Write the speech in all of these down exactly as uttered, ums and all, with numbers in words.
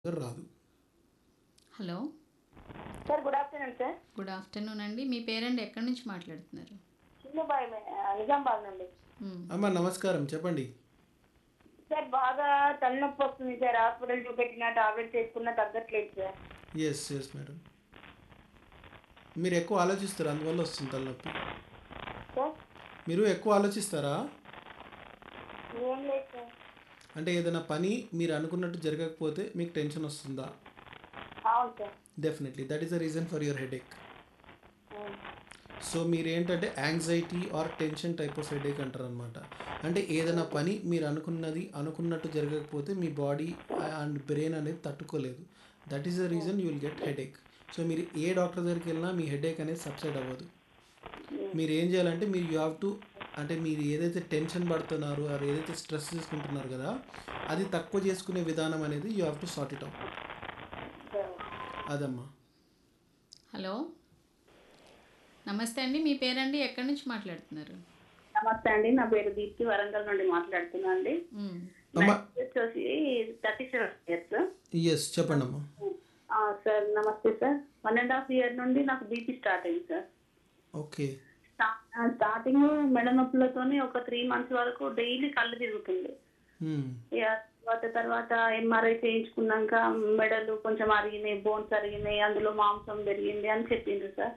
రాదు. Hello. Sir good afternoon sir. Good afternoon అండి. మీ పేరండి, ఎక్కడి నుంచి మాట్లాడుతున్నారు? చిన్నబాయ్ నిజామాబాద్ నుండి. మ్మ్. అమ్మ నమస్కారం, చెప్పండి. సార్ బాగా తలనొప్పి వస్తుంది సార్. హాస్పిటల్ చూపెట్టిన టాబ్లెట్స్ వేసుకున్నా తగ్గట్లేదు సార్. ఎస్ ఎస్ మేడం, మీరు ఎక్కువ ఆలోచిస్తారు, అందువల్ల వస్తుంది తలనొప్పి. సార్ మీరు ఎక్కువ ఆలోచిస్తారా? ఏం లేదు సార్. అంటే ఏదైనా పని మీరు అనుకున్నట్టు జరగకపోతే మీకు టెన్షన్ వస్తుందా? అవును sir. Definitely that is the reason for your headache. Um. So మీరు ఏంటంటే anxiety are tension type of headache అంటారు అనమాట. అంటే ఏదైనా పని మీరు అనుకున్నది అనుకున్నట్టు జరగకపోతే మీ బాడీ అండ్ బ్రెయిన్ అనేది తట్టుకోలేదు. That is the reason you will get headache. So మీరు ఏ డాక్టర్ దగ్గరికి వెళ్ళినా మీ హెడేక్ అనేది సబ్సైడ్ అవ్వదు. మీరు ఏం చేయాలంటే మీరు యూ హ్యావ్ టు, అంటే మీరు ఏదైతే టెన్షన్ పడుతున్నారో ఆర్ ఏదైతే స్ట్రెస్ తీసుకుంటున్నారు కదా, అది తక్కువ చేసుకునే విధానం అనేది you have to sort it out. Sir అదమ్మా. Hello. నమస్తే అండి. మీ పేరండి, ఎక్కడి నుంచి మాట్లాడుతున్నారు? నమస్తే అండి, నా పేరు దీప్తి, వరంగల్ నుండి మాట్లాడుతున్నా అండి. మ్మ్. అమ్మా వచ్చేసి థర్టీ సెవెన్ ఇయర్స్. ఎస్ చెప్పండి అమ్మా. సార్ నమస్తే sir. One and half year నుండి నాకు బీపీ స్టార్ట్ అయింది సార్. ఓకే. స్టార్టింగ్ మెడ నొప్పులతోని ఒక త్రీ మంత్స్ వరకు డైలీ కళ్ళు తిరుగుతుంది. ఇక తర్వాత తర్వాత ఎంఆర్ఐ చేయించుకున్నాక మెడలు కొంచెం అరిగినాయి, బోన్స్ అరిగినాయి, అందులో మాంసం పెరిగింది అని చెప్పిండ్రు సార్.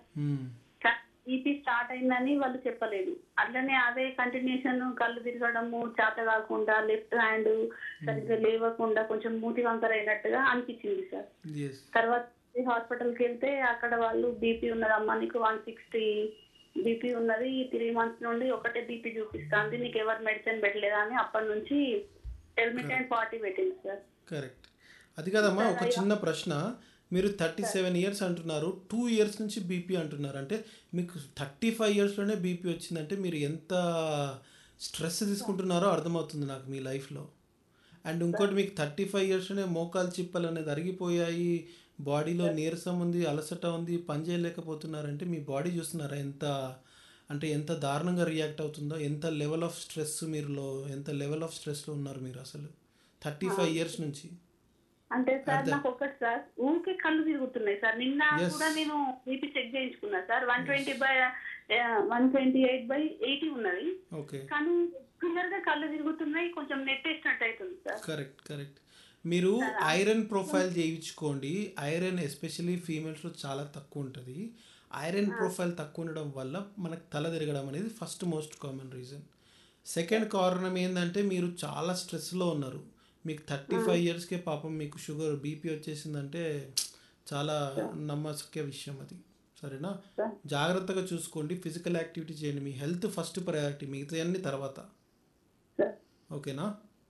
బీపీ స్టార్ట్ అయిందని వాళ్ళు చెప్పలేదు. అట్లనే అదే కంటిన్యూషన్ కళ్ళు తిరగడము, చేత కాకుండా లెఫ్ట్ హ్యాండ్ సరిగ్గా లేవకుండా కొంచెం మూతి వంకర అయినట్టుగా అనిపించింది సార్. తర్వాత హాస్పిటల్కి వెళ్తే అక్కడ వాళ్ళు బీపీ ఉన్నదమ్మా, నీకు వన్ సిక్స్టీ బీపీ ఉన్నది, త్రీ మంత్స్ నుండి ఒకటే బీపీ చూపిస్తుంది, నీకు ఎవరు మెడిసిన్ పెట్టలేదా అని అప్పటి నుంచి టెల్మిటెంట్ ఫార్టీ పెట్టింది సార్. కరెక్ట్. అది కాదమ్మా, ఒక చిన్న ప్రశ్న. మీరు థర్టీ సెవెన్ ఇయర్స్ అంటున్నారు, టూ ఇయర్స్ నుంచి బీపీ అంటున్నారు. అంటే మీకు థర్టీ ఫైవ్ ఇయర్స్లోనే బీపీ వచ్చిందంటే మీరు ఎంత స్ట్రెస్ తీసుకుంటున్నారో అర్థమవుతుంది నాకు మీ లైఫ్లో. అండ్ ఇంకోటి, మీకు థర్టీ ఫైవ్ ఇయర్స్లోనే మోకాలు చిప్పలు అనేది అరిగిపోయాయి, బాడీలో నీరసం ఉంది, అలసట ఉంది, పని చేయలేకపోతున్నారంటే మీ బాడీ చూస్తున్నారా ఎంత, అంటే ఎంత దారుణంగా రియాక్ట్ అవుతుందో, ఎంత లెవెల్ ఆఫ్ స్ట్రెస్ మీరులో, ఎంత లెవెల్ ఆఫ్ స్ట్రెస్లో ఉన్నారు మీరు అసలు థర్టీ ఫైవ్ ఇయర్స్ నుంచి. అంటే సార్ నాకు ఒకటి సార్, ఊరికే కళ్ళు తిరుగుతున్నాయి సార్. నిన్న Yes. కూడా నేను బీపీ చెక్ చేయించుకున్నా sir. One twenty by one twenty eight by eighty ఉన్నది, ఓకే. కానీ క్లియర్ గా కళ్ళు తిరుగుతున్నాయి, కొంచెం నెట్ వేసినట్టు అవుతుంది సార్. Correct correct. మీరు ఐరన్ ప్రొఫైల్ చేయించుకోండి. ఐరన్ ఎస్పెషలీ ఫీమేల్స్లో చాలా తక్కువ ఉంటుంది. ఐరన్ ప్రొఫైల్ తక్కువ ఉండడం వల్ల మనకు తల తిరగడం అనేది first most common reason. Second కారణం ఏంటంటే మీరు చాలా స్ట్రెస్లో ఉన్నారు. మీకు థర్టీ ఫైవ్ ఇయర్స్కే పాపం మీకు షుగర్ బీపీ వచ్చేసిందంటే చాలా నమ్మసక్య విషయం అది. సరేనా? జాగ్రత్తగా చూసుకోండి, ఫిజికల్ యాక్టివిటీ చేయండి. మీ హెల్త్ ఫస్ట్ ప్రయారిటీ, మిగతా అన్ని తర్వాత. సార్ ఓకేనా?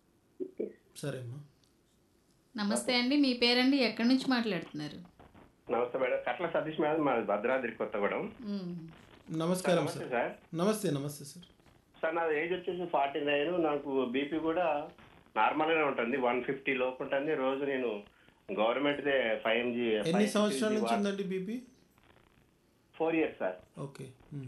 సరే అమ్మా. నమస్తే అండి. మీ పేరండి, ఎక్కడి నుంచి మాట్లాడుతున్నారు? నమస్తే మేడం, కట్ల సతీష్ మేడం, మాది భద్రాద్రి కొత్తగూడెం. మ్మ్. నమస్కారం నమస్తే సార్. సార్. నమస్తే నమస్తే సార్. సార్ నాది ఏజ్ వచ్చేసి ఫార్టీ నైన్. నాకు బీపీ కూడా నార్మల్గానే ఉంటుంది, వన్ ఫిఫ్టీ లోపు ఉంటుంది. రోజు నేను గవర్నమెంట్దే ఫైవ్ ఎంజీ ఎన్ని సంవత్సరాల నుంచి ఉందండి BP? Four years sir. Okay.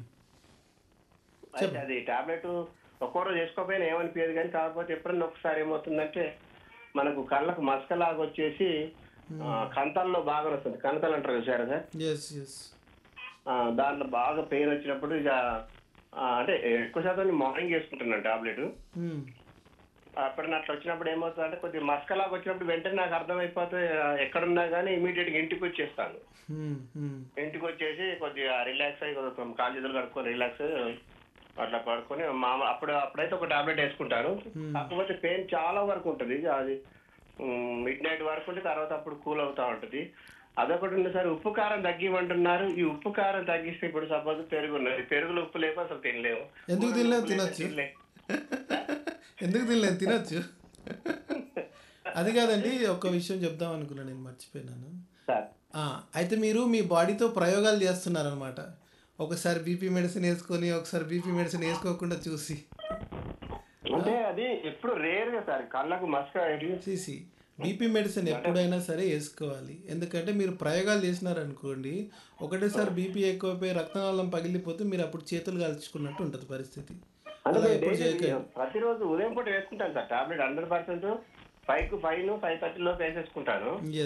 అయితే అది టాబ్లెట్ ఒక్కో రోజు వేసుకోకపోయినా ఏమనిపించదు, కానీ కాకపోతే ఎప్పుడన్నా ఒకసారి ఏమవుతుందంటే మనకు కళ్ళకు మసకలాగా వచ్చేసి ఆ, కంతాల్లో బాగా వస్తుంది. కంతాలు అంటారు చూసారా సార్? Yes yes. ఆ, దాంట్లో బాగా పెయిన్ వచ్చినప్పుడు ఇక ఆ, అంటే ఎక్కువ శాతం మార్నింగ్ వేసుకుంటున్నాను టాబ్లెట్. అప్పుడు అట్లా వచ్చినప్పుడు ఏమవుతుంది అంటే కొద్దిగా మస్కలాగా వచ్చినప్పుడు వెంటనే నాకు అర్థమైపోతే ఎక్కడున్నా కానీ ఇమీడియట్గా ఇంటికి వచ్చేస్తాను. ఇంటికి వచ్చేసి కొద్దిగా రిలాక్స్ అయ్యి కొద్దిగా కాలు చేతులు కడుక్కొని రిలాక్స్ అట్లా పడుకొని మా అప్పుడు అప్పుడైతే ఒక టాబ్లెట్ వేసుకుంటాను. కాకపోతే పెయిన్ చాలా వరకు ఉంటుంది, అది మిడ్ నైట్ వరకు ఉంటే తర్వాత అప్పుడు కూల్ అవుతా ఉంటుంది. అదొకటి ఉంది సార్. ఉప్పు కారం తగ్గిమంటున్నారు. ఈ ఉప్పు కారం తగ్గిస్తే ఇప్పుడు సపోజ్ పెరుగు ఉన్నది, పెరుగులో ఉప్పు లేక అసలు తినలేము. ఎందుకు తినలేము? తినొచ్చు. ఎందుకు తినలేదు? తినొచ్చు. అది కాదండి, ఒక విషయం చెప్దాం అనుకున్నాను, నేను మర్చిపోయినాను. సార్ ఆ, అయితే మీరు మీ బాడీతో ప్రయోగాలు చేస్తున్నారనమాట. ఒకసారి బీపీ మెడిసిన్ వేసుకొని ఒకసారి బీపీ మెడిసిన్ వేసుకోకుండా చూసి. అంటే అది ఎప్పుడు రేర్గా సార్ కళ్ళకు మస్క చూసి బీపీ మెడిసిన్ ఎప్పుడైనా సరే వేసుకోవాలి. ఎందుకంటే మీరు ప్రయోగాలు చేసినారనుకోండి, ఒకటేసారి బీపీ ఎక్కువైపోయి రక్తనాళం పగిలిపోతే మీరు అప్పుడు చేతులు కాల్చుకున్నట్టు ఉంటుంది పరిస్థితి. అలా ఎప్పుడు చేయకండి. ప్రతిరోజు ఉదయం పూట వేసుకుంటాను sir tablet hundred percent. Five కు ఫైవ్ ఫైవ్ థర్టీ లోపు వేసేసుకుంటాను.